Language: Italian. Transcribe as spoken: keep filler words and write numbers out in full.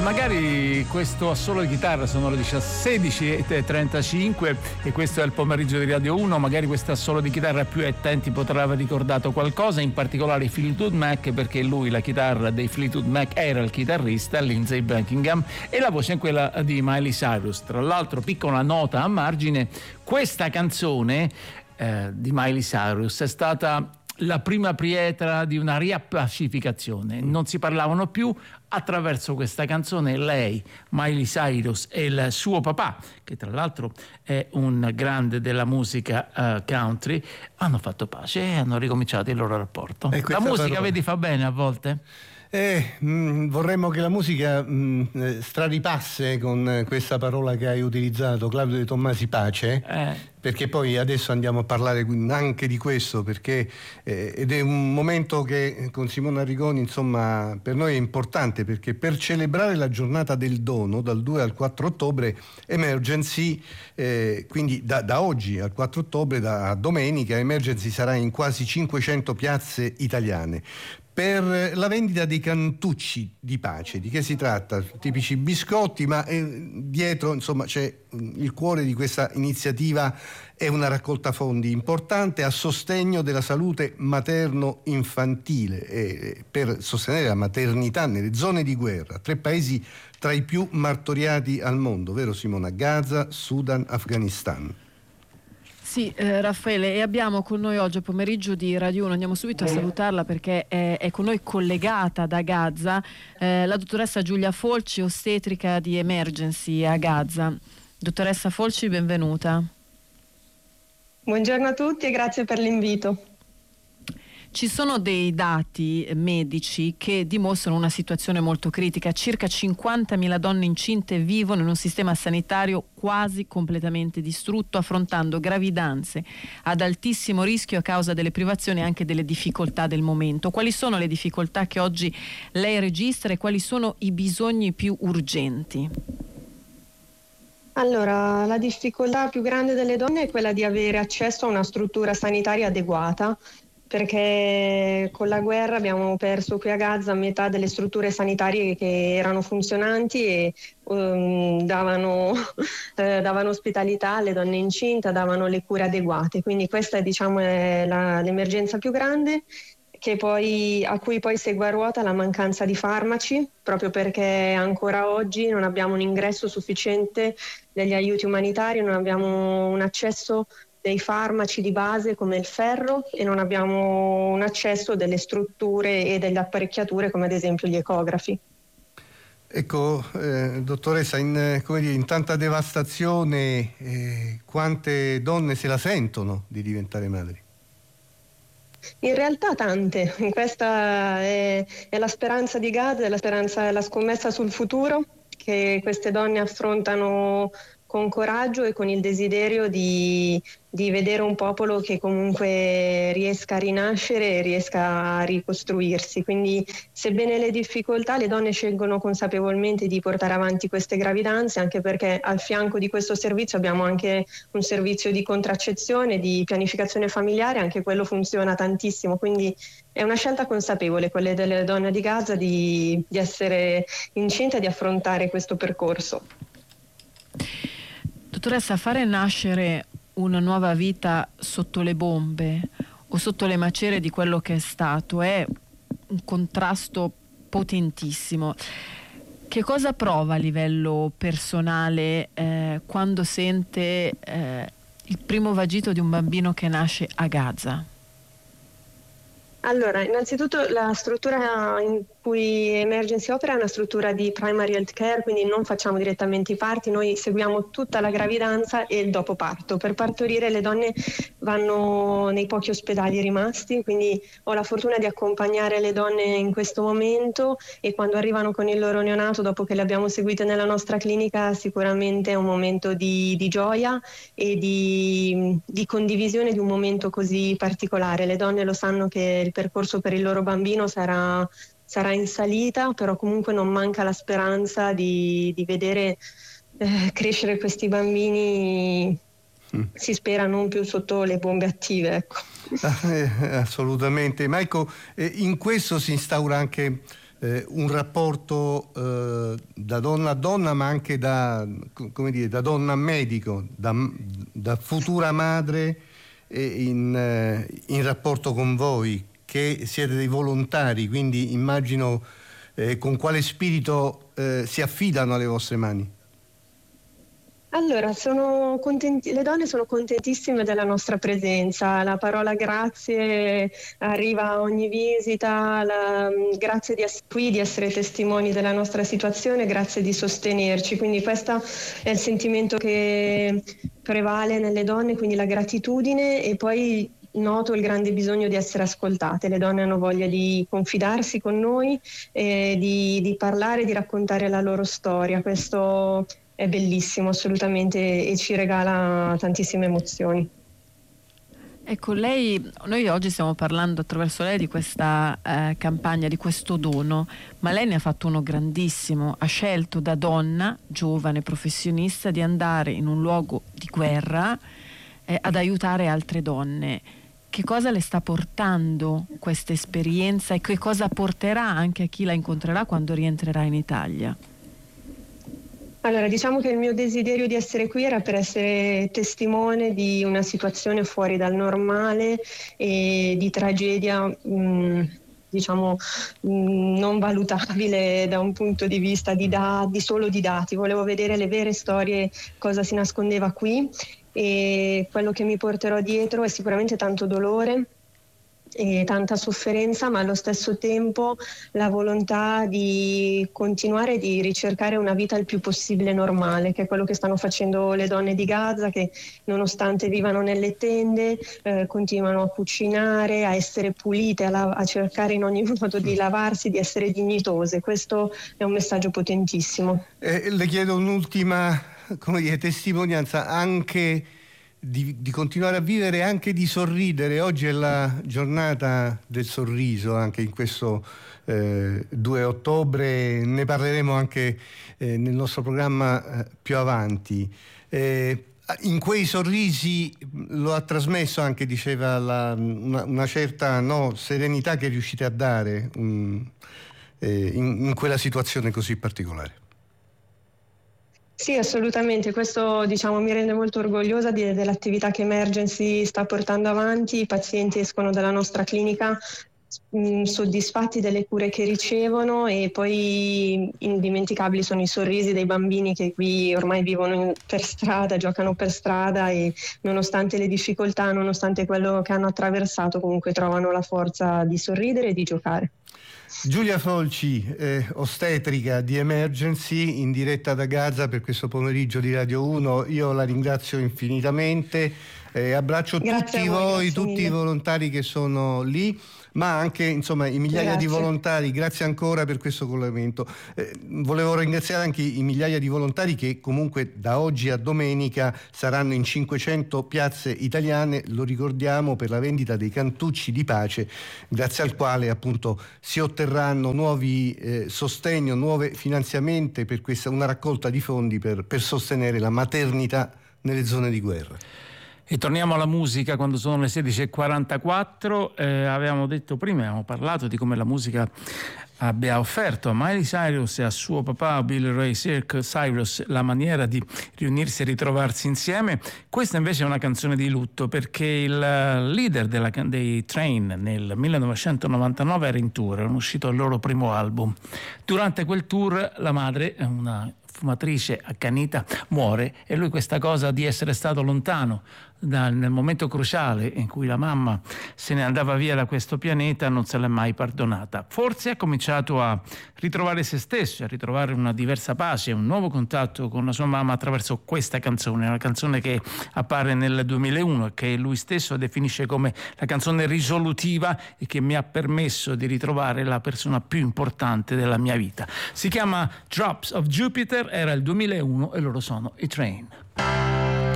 magari questo assolo di chitarra, sono le sedici e trentacinque e questo è il pomeriggio di Radio uno, magari questo assolo di chitarra più attenti potrà aver ricordato qualcosa, in particolare Fleetwood Mac, perché lui la chitarra dei Fleetwood Mac era il chitarrista Lindsey Buckingham e la voce è quella di Miley Cyrus. Tra l'altro, piccola nota a margine, questa canzone eh, di Miley Cyrus è stata la prima pietra di una riappacificazione. Non si parlavano più. Attraverso questa canzone lei, Miley Cyrus e il suo papà, che tra l'altro è un grande della musica uh, country, hanno fatto pace e hanno ricominciato il loro rapporto. La musica, parola, vedi, fa bene a volte? Eh, mh, vorremmo che la musica mh, straripasse con questa parola che hai utilizzato, Claudio De Tommasi, pace, eh. perché poi adesso andiamo a parlare anche di questo, perché eh, ed è un momento che con Simona Arrigoni, insomma, per noi è importante, perché per celebrare la giornata del dono dal due al quattro ottobre Emergency, eh, quindi da, da oggi al quattro ottobre, da domenica, Emergency sarà in quasi cinquecento piazze italiane per la vendita dei cantucci di pace. Di che si tratta? Tipici biscotti, ma eh, dietro, insomma, c'è il cuore di questa iniziativa, è una raccolta fondi importante a sostegno della salute materno-infantile e per sostenere la maternità nelle zone di guerra, tre paesi tra i più martoriati al mondo, vero Simona? Gaza, Sudan, Afghanistan. Sì, eh, Raffaele, e abbiamo con noi oggi pomeriggio di Radio uno, andiamo subito a salutarla perché è, è con noi collegata da Gaza eh, la dottoressa Giulia Folci, ostetrica di Emergency a Gaza. Dottoressa Folci, benvenuta. Buongiorno a tutti e grazie per l'invito. Ci sono dei dati medici che dimostrano una situazione molto critica. Circa cinquantamila donne incinte vivono in un sistema sanitario quasi completamente distrutto, affrontando gravidanze ad altissimo rischio a causa delle privazioni e anche delle difficoltà del momento. Quali sono le difficoltà che oggi lei registra e quali sono i bisogni più urgenti? Allora, la difficoltà più grande delle donne è quella di avere accesso a una struttura sanitaria adeguata, perché con la guerra abbiamo perso qui a Gaza metà delle strutture sanitarie che erano funzionanti e um, davano, eh, davano ospitalità alle donne incinte, davano le cure adeguate. Quindi questa, diciamo, è la, l'emergenza più grande, che poi, a cui poi segue a ruota la mancanza di farmaci, proprio perché ancora oggi non abbiamo un ingresso sufficiente degli aiuti umanitari, non abbiamo un accesso dei farmaci di base come il ferro e non abbiamo un accesso delle strutture e delle apparecchiature come ad esempio gli ecografi. Ecco, eh, dottoressa, in, come dire, in tanta devastazione, eh, quante donne se la sentono di diventare madri? In realtà tante, questa è, è la speranza di Gaza, è la speranza, è la scommessa sul futuro che queste donne affrontano con coraggio e con il desiderio di, di vedere un popolo che comunque riesca a rinascere e riesca a ricostruirsi. Quindi, sebbene le difficoltà, le donne scelgono consapevolmente di portare avanti queste gravidanze, anche perché al fianco di questo servizio abbiamo anche un servizio di contraccezione, di pianificazione familiare, anche quello funziona tantissimo. Quindi è una scelta consapevole, quelle delle donne di Gaza, di, di essere incinte e di affrontare questo percorso. Dottoressa, fare nascere una nuova vita sotto le bombe o sotto le macerie di quello che è stato è un contrasto potentissimo. Che cosa prova a livello personale eh, quando sente eh, il primo vagito di un bambino che nasce a Gaza? Allora, innanzitutto la struttura in cui Emergency opera è una struttura di primary health care, quindi non facciamo direttamente i parti, noi seguiamo tutta la gravidanza e il dopo parto. Per partorire le donne vanno nei pochi ospedali rimasti, quindi ho la fortuna di accompagnare le donne in questo momento e quando arrivano con il loro neonato, dopo che le abbiamo seguite nella nostra clinica, sicuramente è un momento di, di gioia e di, di condivisione di un momento così particolare. Le donne lo sanno che il percorso per il loro bambino sarà sarà in salita, però comunque non manca la speranza di, di vedere eh, crescere questi bambini, mm. si spera non più sotto le bombe attive, ecco. Ah, eh, assolutamente, ma ecco, eh, in questo si instaura anche eh, un rapporto eh, da donna a donna, ma anche da, come dire, da donna a medico, da, da futura madre eh, in, eh, in rapporto con voi, che siete dei volontari, quindi immagino eh, con quale spirito eh, si affidano alle vostre mani. Allora, sono contenti, le donne sono contentissime della nostra presenza, la parola grazie arriva a ogni visita, la, grazie di essere qui, di essere testimoni della nostra situazione, grazie di sostenerci, quindi questo è il sentimento che prevale nelle donne, quindi la gratitudine, e poi noto il grande bisogno di essere ascoltate. Le donne hanno voglia di confidarsi con noi, eh, di, di parlare, di raccontare la loro storia. Questo è bellissimo assolutamente e ci regala tantissime emozioni. Ecco, lei, noi oggi stiamo parlando attraverso lei di questa eh, campagna, di questo dono, ma lei ne ha fatto uno grandissimo, ha scelto da donna, giovane, professionista, di andare in un luogo di guerra eh, ad aiutare altre donne. Che cosa le sta portando questa esperienza e che cosa porterà anche a chi la incontrerà quando rientrerà in Italia? Allora, diciamo che il mio desiderio di essere qui era per essere testimone di una situazione fuori dal normale e di tragedia, mh, diciamo, mh, non valutabile da un punto di vista di, da- di solo di dati. Volevo vedere le vere storie, cosa si nascondeva qui, e quello che mi porterò dietro è sicuramente tanto dolore e tanta sofferenza, ma allo stesso tempo la volontà di continuare di ricercare una vita il più possibile normale, che è quello che stanno facendo le donne di Gaza, che nonostante vivano nelle tende eh, continuano a cucinare, a essere pulite, a, la- a cercare in ogni modo di lavarsi, di essere dignitose. Questo è un messaggio potentissimo. Eh, le chiedo un'ultima, come dire, testimonianza anche di, di continuare a vivere, anche di sorridere. Oggi è la giornata del sorriso, anche in questo eh, due ottobre, ne parleremo anche eh, nel nostro programma eh, più avanti. Eh, in quei sorrisi lo ha trasmesso anche, diceva, la, una, una certa no, serenità che riuscite a dare um, eh, in, in quella situazione così particolare. Sì, assolutamente, questo diciamo mi rende molto orgogliosa di- dell'attività che Emergency sta portando avanti. I pazienti escono dalla nostra clinica mh, soddisfatti delle cure che ricevono, e poi indimenticabili sono i sorrisi dei bambini che qui ormai vivono in- per strada, giocano per strada, e nonostante le difficoltà, nonostante quello che hanno attraversato, comunque trovano la forza di sorridere e di giocare. Giulia Folci, eh, ostetrica di Emergency, in diretta da Gaza per questo pomeriggio di Radio uno. Io la ringrazio infinitamente, eh, abbraccio Grazie tutti a voi, voi, grazie tutti mille. i volontari che sono lì, ma anche insomma i migliaia Grazie. di volontari. Grazie ancora per questo collegamento. Eh, volevo ringraziare anche i migliaia di volontari che comunque da oggi a domenica saranno in cinquecento piazze italiane, lo ricordiamo, per la vendita dei cantucci di pace, grazie al quale appunto si otterranno nuovi eh, sostegno, nuovi finanziamenti per questa, una raccolta di fondi per, per sostenere la maternità nelle zone di guerra. E torniamo alla musica quando sono le sedici e quarantaquattro. Eh, avevamo detto prima, abbiamo parlato di come la musica abbia offerto a Miley Cyrus e a suo papà Billy Ray Cyrus la maniera di riunirsi e ritrovarsi insieme. Questa invece è una canzone di lutto, perché il leader della, dei Train nel millenovecentonovantanove era in tour, era uscito il loro primo album. Durante quel tour la madre, una fumatrice accanita, muore, e lui questa cosa di essere stato lontano da, nel momento cruciale in cui la mamma se ne andava via da questo pianeta non se l'è mai perdonata. Forse ha cominciato a ritrovare se stesso, a ritrovare una diversa pace, un nuovo contatto con la sua mamma attraverso questa canzone, una canzone che appare nel duemilauno e che lui stesso definisce come la canzone risolutiva e che mi ha permesso di ritrovare la persona più importante della mia vita. Si chiama Drops of Jupiter, era il duemilauno e loro sono i Train.